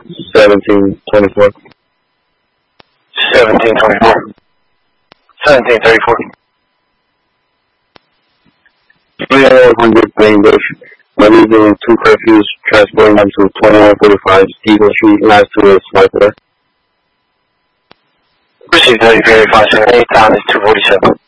1724. 1724. 1734. 2100 Plain Bush. Maneuvering 2 curfews, transporting them to 2145 Eagle Street, last to a sniper. Received 30 verified, 8 time is 247.